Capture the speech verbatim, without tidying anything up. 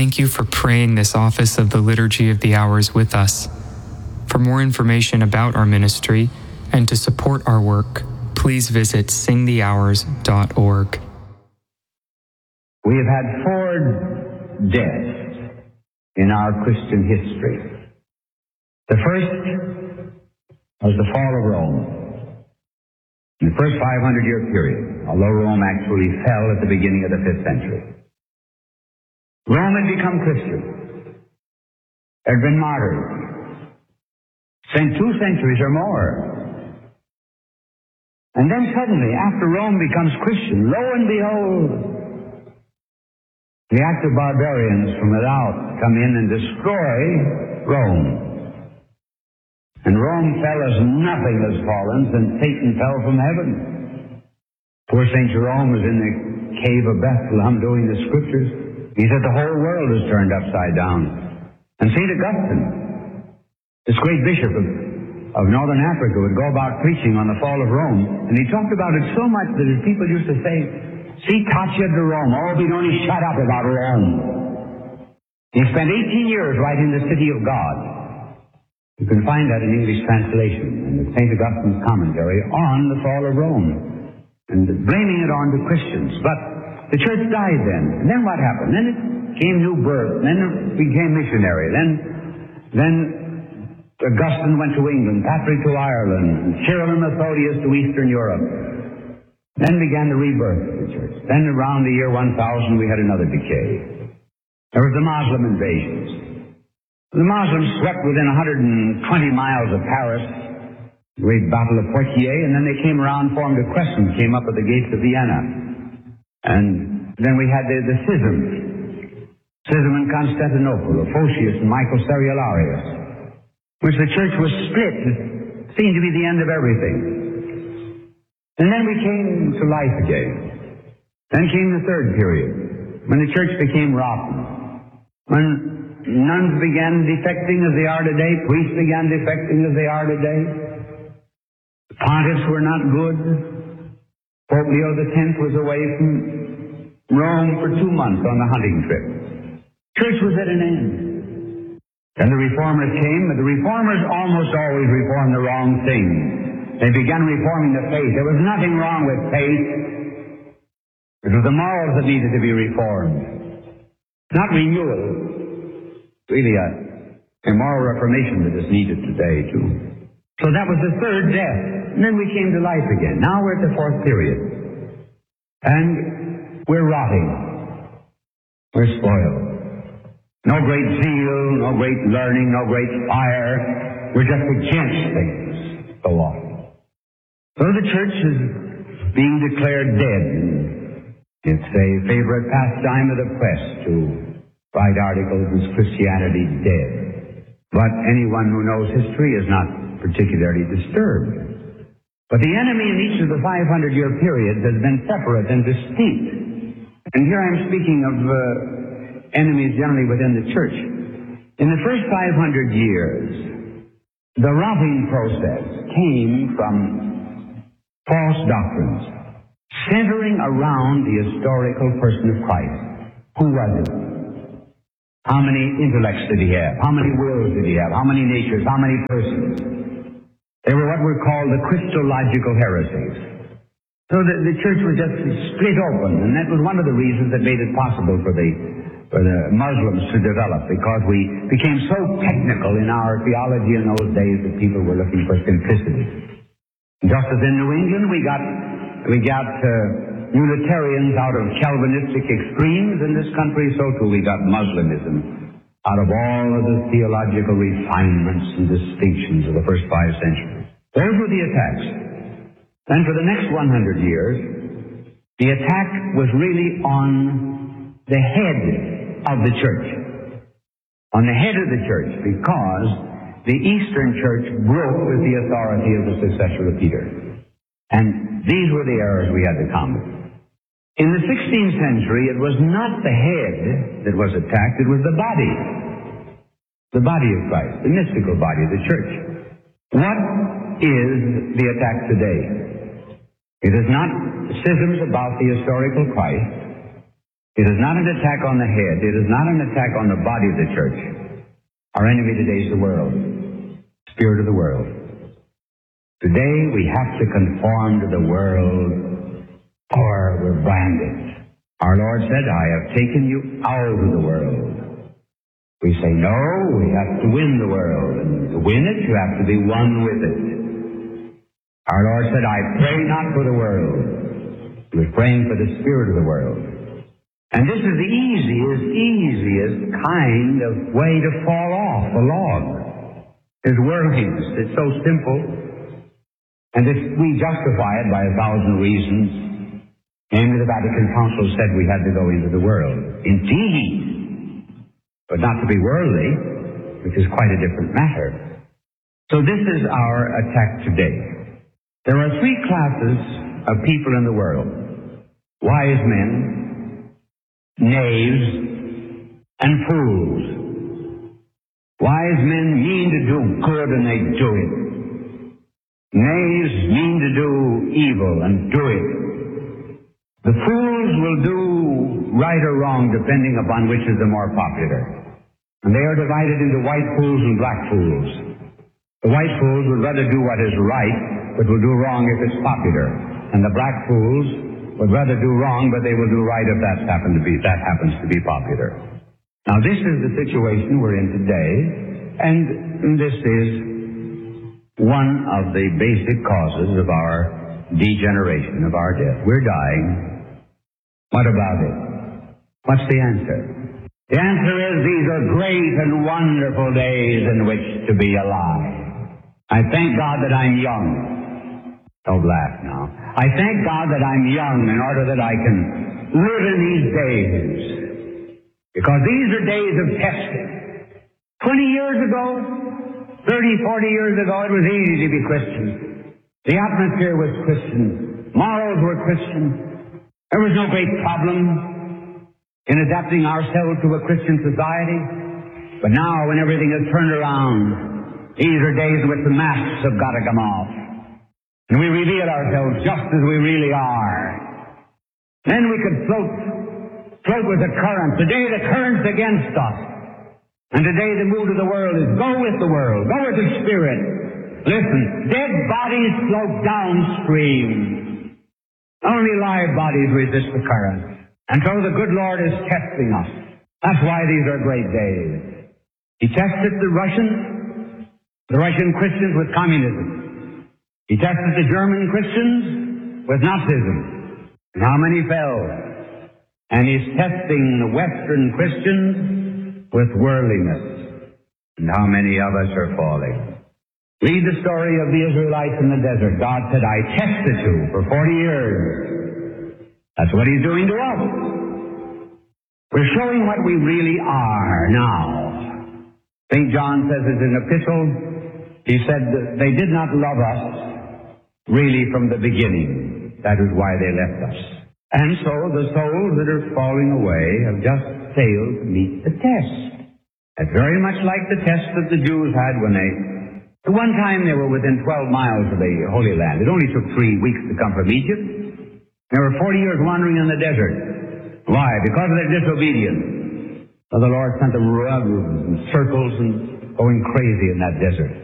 Thank you for praying this office of the Liturgy of the Hours with us. For more information about our ministry and to support our work, please visit sing the hours dot org. We have had four deaths in our Christian history. The first was the fall of Rome. In the first five hundred year period, although Rome actually fell at the beginning of the fifth century. Rome had become Christian. There had been martyrs. Spent two centuries or more. And then suddenly, after Rome becomes Christian, lo and behold, the active barbarians from without come in and destroy Rome. And Rome fell as nothing has fallen since Satan fell from heaven. Poor Saint Jerome was in the cave of Bethlehem doing the scriptures. He said the whole world is turned upside down. And Saint Augustine, this great bishop of, of northern Africa, would go about preaching on the fall of Rome. And he talked about it so much that his people used to say, "See, Taccia de Rome, oh, we'd only shut up about Rome." He spent eighteen years writing The City of God. You can find that in English translation in the Saint Augustine's commentary on the fall of Rome, and blaming it on the Christians. But the church died then. And then what happened? Then it came new birth. Then it became missionary. Then, then Augustine went to England, Patrick to Ireland, and Cyril and Methodius to Eastern Europe. Then began the rebirth of the church. Then around the year one thousand we had another decay. There was the Muslim invasions. The Muslims swept within one hundred twenty miles of Paris, the great Battle of Poitiers, and then they came around, formed a crescent, came up at the gates of Vienna. And then we had the, the schisms. Schism in Constantinople, of Photius and Michael Cerularius, which the church was split. It seemed to be the end of everything. And then we came to life again. Then came the third period, when the church became rotten. When nuns began defecting as they are today. Priests began defecting as they are today. The pontiffs were not good. Pope Leo the tenth was away from Rome for two months on the hunting trip. Church was at an end. Then the reformers came, but the reformers almost always reformed the wrong thing. They began reforming the faith. There was nothing wrong with faith. It was the morals that needed to be reformed. Not renewal. Really a, a moral reformation that is needed today, too. So that was the third death. And then we came to life again. Now we're at the fourth period. And we're rotting. We're spoiled. No great zeal, no great learning, no great fire. We're just against things. Go on. So the church is being declared dead. It's a favorite pastime of the press to write articles, "Is Christianity dead?" But anyone who knows history is not particularly disturbed. But the enemy in each of the five hundred year periods has been separate and distinct. And here I'm speaking of uh, enemies generally within the church. In the first five hundred years, the rotting process came from false doctrines, centering around the historical person of Christ. Who was it? How many intellects did he have? How many wills did he have? How many natures? How many persons? They were what were called the Christological heresies. So the, the church was just split open, and that was one of the reasons that made it possible for the, for the Muslims to develop, because we became so technical in our theology in those days that people were looking for simplicity. Just as in New England, we got, we got, uh, Unitarians out of Calvinistic extremes in this country, so too we got Muslimism out of all of the theological refinements and distinctions of the first five centuries. Those were the attacks. Then for the next one hundred years, the attack was really on the head of the church. On the head of the church, because the Eastern church broke with the authority of the successor of Peter. And these were the errors we had to combat. In the sixteenth century, it was not the head that was attacked, it was the body. The body of Christ, the mystical body of the church. What is the attack today? It is not schisms about the historical Christ. It is not an attack on the head. It is not an attack on the body of the church. Our enemy today is the world, spirit of the world. Today we have to conform to the world or we're branded. Our Lord said, I have taken you out of the world. We say, no, we have to win the world. And to win it, you have to be one with it. Our Lord said, I pray not for the world. He was praying for the spirit of the world. And this is the easiest, easiest kind of way to fall off the log. Is worldliness. It's so simple. And if we justify it by a thousand reasons, namely the Vatican Council said we had to go into the world. Indeed. But not to be worldly, which is quite a different matter. So this is our attack today. There are three classes of people in the world. Wise men, knaves, and fools. Wise men mean to do good and they do it. Knaves mean to do evil and do it. The fools will do right or wrong depending upon which is the more popular. And they are divided into white fools and black fools. The white fools would rather do what is right, but will do wrong if it's popular. And the black fools would rather do wrong, but they will do right if that happens to be, that happens to be popular. Now this is the situation we're in today, and this is one of the basic causes of our degeneration, of our death. We're dying. What about it? What's the answer? The answer is these are great and wonderful days in which to be alive. I thank God that I'm young. Don't laugh now. I thank God that I'm young in order that I can live in these days. Because these are days of testing. Twenty years ago, thirty, forty years ago, it was easy to be Christian. The atmosphere was Christian. Morals were Christian. There was no great problem in adapting ourselves to a Christian society. But now, when everything is turned around, these are days in which the masks have got to come off. And we reveal ourselves just as we really are. Then we could float, float with the current. Today the current's against us. And today the mood of the world is go with the world, go with the Spirit. Listen, dead bodies float downstream. Only live bodies resist the current. And so the good Lord is testing us. That's why these are great days. He tested the Russians, the Russian Christians with communism. He tested the German Christians with Nazism. And how many fell? And he's testing the Western Christians with worldliness. And how many of us are falling? Read the story of the Israelites in the desert. God said, I tested you for forty years. That's what he's doing to us. We're showing what we really are now. Saint John says in an epistle, he said that they did not love us really from the beginning. That is why they left us. And so the souls that are falling away have just failed to meet the test. It's very much like the test that the Jews had when they, at one time they were within twelve miles of the Holy Land. It only took three weeks to come from Egypt. They were forty years wandering in the desert. Why? Because of their disobedience. So the Lord sent them around in circles and going crazy in that desert.